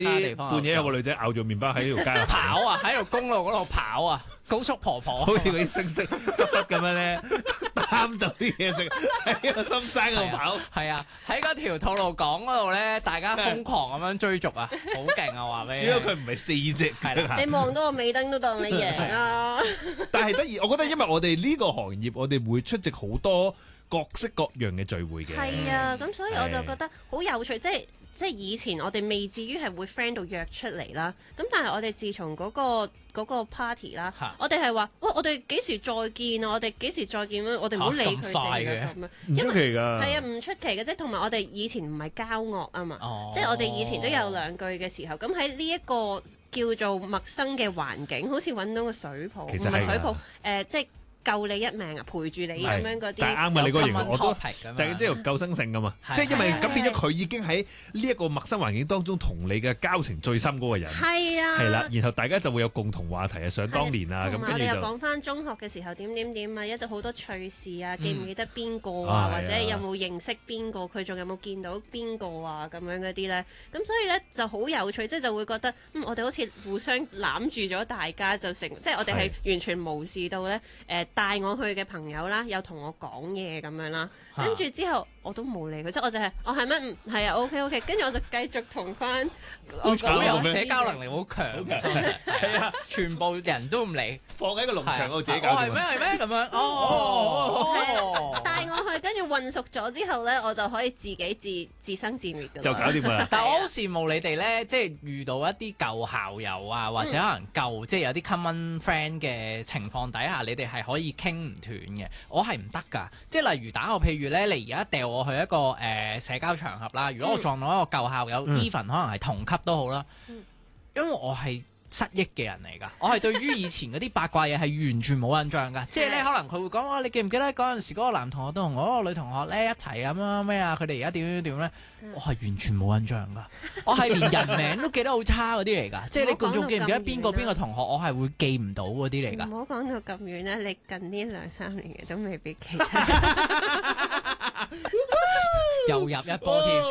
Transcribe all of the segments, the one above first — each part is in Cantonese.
啲半夜有個女仔咬住麵包喺條街度跑啊，喺條公路嗰度跑啊，高速婆婆， 好似嗰啲星星忽忽咁樣咧，擔走啲嘢食喺個深山嗰度跑。 係啊，喺嗰條吐露港嗰度咧，大家瘋狂咁樣追逐啊，好勁啊！話俾你聽， 只不過佢唔係4隻， 係啦你望到個尾燈都當你贏啦。 但係得意，我覺得因為我哋呢個行業，我哋會出席好多各式各樣嘅聚會嘅。 係啊，咁所以我就覺得好有趣，即係以前我哋未至於係會 friend 到約出嚟啦。咁但係我哋自從嗰個 party 啦，我哋係話，喂，我哋幾時再見啊？我哋幾時再見啊？我哋唔好理佢哋嘅咁樣， 唔出奇㗎。 係啊，唔出奇嘅，即係同埋我哋以前唔係交惡啊嘛，即係我哋以前都有兩句嘅時候，咁喺呢一個叫做陌生嘅環境，好似揾到個水泡，唔係水泡，即係救你一命啊，陪住你咁樣嗰啲。 但係啱啊，你個形容我都， 但但係即係救生性㗎嘛，即係因為咁變咗佢已經喺呢一個陌生環境當中同你嘅交情最深嗰個人。 係啊， 係啦，然後大家就會有共同話題啊，想當年啊，咁跟住就。 我哋又講翻中學嘅時候點啊，一到好多趣事啊，記唔記得邊個啊，或者有冇認識邊個，佢仲有冇見到邊個啊，咁樣嗰啲咧，咁所以咧就好有趣，即係就會覺得，我哋好似互相攬住咗大家，就成，即係我哋係完全無視到咧，帶我去嘅朋友啦，有同我講嘢咁樣啦，跟住之後我都冇理佢，即係我就係，係咩？係啊，OK，跟住我就繼續同翻我好有講社交能力好強，係啊，全部人都唔理， 放喺個農場度自己搞。 係咩咁樣？ 帶我去，跟住混熟咗之後咧，我就可以自己自生自滅㗎啦。 就搞掂啦。 但係我好羨慕你哋咧，即係遇到一啲舊校友啊，或者可能舊即係有啲 common friend 嘅情況底下，你哋係可以傾唔斷嘅。我係唔得㗎，即係例如打個譬如咧，你而家掉我去一個社交場合啦，如果我撞到一個舊校友，even 可能係同級都好啦，因為我係失憶嘅人嚟㗎，我係對於以前嗰啲八卦嘢係完全冇印象㗎，即係咧可能佢會講話，你記唔記得嗰陣時嗰個男同學都同嗰個女同學咧一齊咁樣咩啊？佢哋而家點咧？我係完全冇印象㗎，我係連人名都記得好差嗰啲嚟㗎，即係你仲記唔記得邊個同學？我係會記唔到嗰啲嚟㗎。 唔好講到咁遠啦，你近呢2-3年嘅都未必記得。 又入一波添，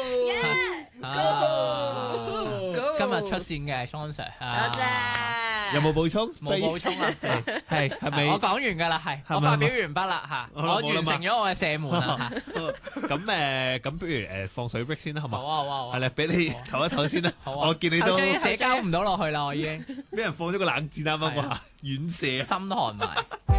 今日出線嘅 Sean Sir， 多謝。 有冇補充？ 冇補充啊， 係咪？ 我講完㗎啦，係我發表完畢啦嚇，我完成咗我嘅射門啦。 咁不如放水 break 先啦，好嘛？ 好啊好啊， 係啦，俾你唞一唞先啦。我見你都社交唔到落去啦，我已經俾人放咗個冷箭啱啱嗰下，遠射， 心寒埋。